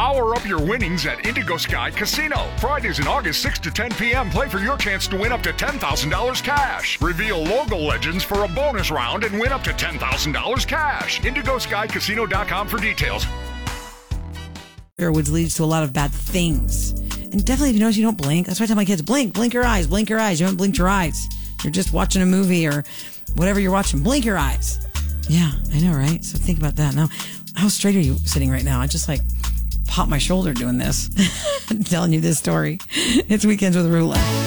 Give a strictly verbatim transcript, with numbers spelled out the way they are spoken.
Power up your winnings at Indigo Sky Casino. Fridays in August, six to ten p.m. Play for your chance to win up to ten thousand dollars cash. Reveal logo legends for a bonus round and win up to ten thousand dollars cash. indigo sky casino dot com for details. Which leads to a lot of bad things. And definitely, if you notice you don't blink, that's why I tell my kids, blink, blink your eyes, blink your eyes. You haven't blinked your eyes. You're just watching a movie or whatever you're watching. Blink your eyes. Yeah, I know, right? So think about that. Now, how straight are you sitting right now? I just like popped my shoulder doing this. I'm telling you this story. It's Weekends with Rula.